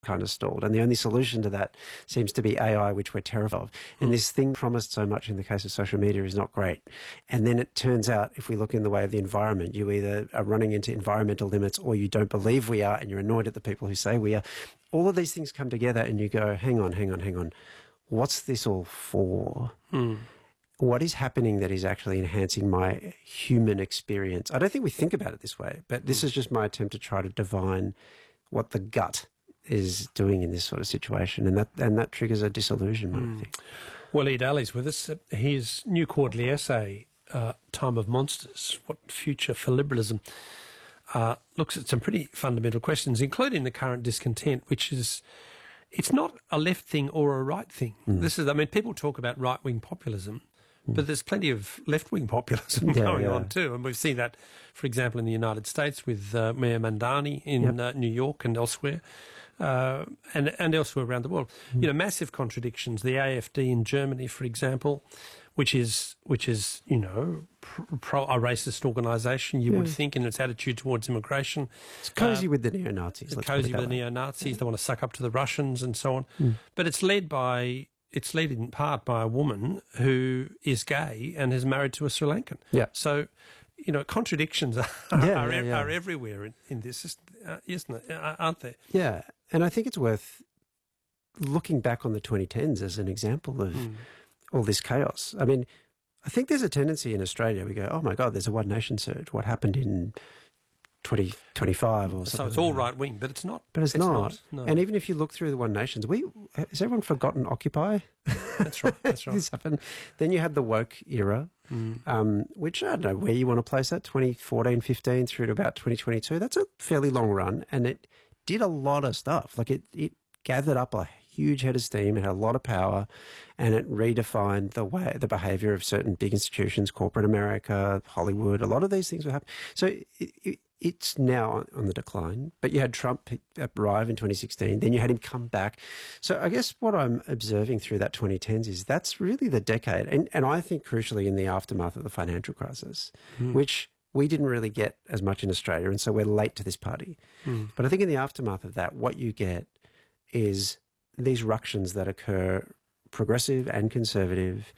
kind of stalled. And the only solution to that seems to be AI, which we're terrified of. And this thing promised so much in the case of social media is not great. And then it turns out, if we look in the way of the environment, you either are running into environmental limits or you don't believe we are, and you're annoyed at the people who say we are. All of these things come together and you go, hang on. What's this all for? What is happening that is actually enhancing my human experience? I don't think we think about it this way, but this is just my attempt to try to divine what the gut is doing in this sort of situation, and that triggers a disillusionment, I think. Waleed Ali's with us. His new quarterly essay, Time of Monsters, What Future for Liberalism, looks at some pretty fundamental questions, including the current discontent, which is, it's not a left thing or a right thing. This is, I mean, people talk about right-wing populism, but there's plenty of left-wing populism going on too. And we've seen that, for example, in the United States with Mayor Mamdani in New York and elsewhere, and elsewhere around the world. You know, massive contradictions. The AfD in Germany, for example, which is you know, a racist organisation, you would think, in its attitude towards immigration. It's cosy with the neo-Nazis. It's cosy with the neo-Nazis. They want to suck up to the Russians and so on. But it's led in part by a woman who is gay and is married to a Sri Lankan. So, you know, contradictions are everywhere in this, isn't it? Aren't they? Yeah, and I think it's worth looking back on the 2010s as an example of all this chaos. I mean, I think there's a tendency in Australia, we go, oh my God, there's a One Nation surge. What happened in 2025 or something? So it's all right-wing, but it's not. But it's not. No. And even if you look through the One Nations, has everyone forgotten Occupy? That's right. This happened. Then you had the woke era, which I don't know where you want to place that, 2014, 15 through to about 2022. That's a fairly long run, and it did a lot of stuff. Like it gathered up a huge head of steam. It had a lot of power, and it redefined the behaviour of certain big institutions, corporate America, Hollywood. A lot of these things were happening. So it's now on the decline. But you had Trump arrive in 2016. Then you had him come back. So I guess what I'm observing through that 2010s is that's really the decade. And I think crucially in the aftermath of the financial crisis, which we didn't really get as much in Australia, and so we're late to this party. But I think in the aftermath of that, what you get is these ructions that occur, progressive and conservative.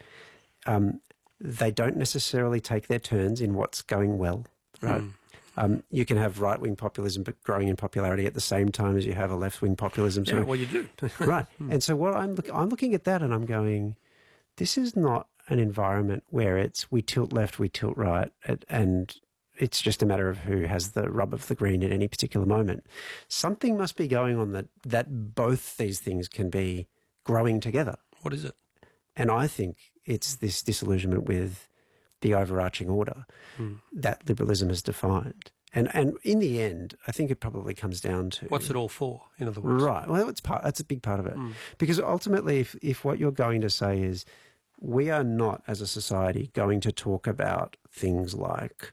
They don't necessarily take their turns in what's going well, right? You can have right-wing populism but growing in popularity at the same time as you have a left-wing populism. Well, you do. Right. And so what I'm looking at that and I'm going, this is not an environment where it's we tilt left, we tilt right, and it's just a matter of who has the rub of the green at any particular moment. Something must be going on that both these things can be growing together. What is it? And I think it's this disillusionment with the overarching order that liberalism has defined. And in the end, I think it probably comes down to... What's it all for, in other words? Right. Well, that's a big part of it. Because ultimately, if what you're going to say is we are not, as a society, going to talk about things like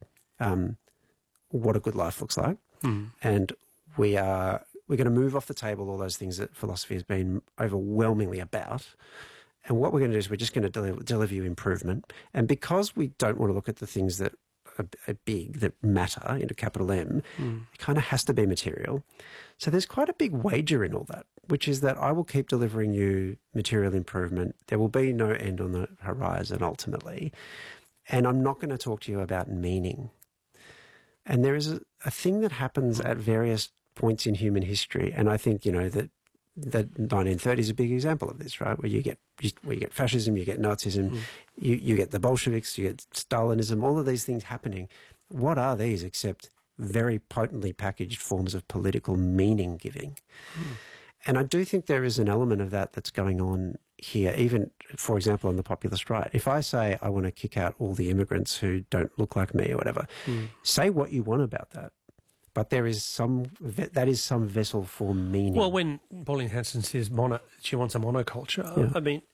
what a good life looks like, and we're going to move off the table all those things that philosophy has been overwhelmingly about. And what we're going to do is we're just going to deliver you improvement. And because we don't want to look at the things that are big, that matter, into capital M, it kind of has to be material. So there's quite a big wager in all that, which is that I will keep delivering you material improvement. There will be no end on the horizon ultimately. And I'm not going to talk to you about meaning. And there is a thing that happens at various points in human history. And I think, you know, that the 1930s is a big example of this, right? Where you get fascism, you get Nazism, you get the Bolsheviks, you get Stalinism, all of these things happening. What are these except very potently packaged forms of political meaning giving? And I do think there is an element of that that's going on here, even, for example, on the populist right. If I say I want to kick out all the immigrants who don't look like me or whatever, say what you want about that. But there is some vessel for meaning. Well, when Pauline Hanson says she wants a monoculture, I mean,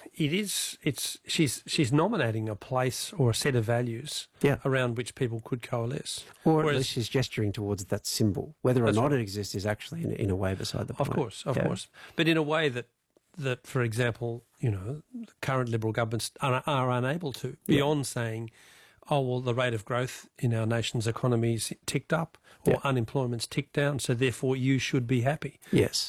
she's nominating a place or a set of values around which people could coalesce. Or at least she's gesturing towards that symbol. Whether or not it exists is actually in a way beside the point. Of course. But in a way that, for example, you know, current Liberal governments are unable to, beyond saying, oh, well, the rate of growth in our nation's economy's ticked up or unemployment's ticked down, so therefore you should be happy. Yes.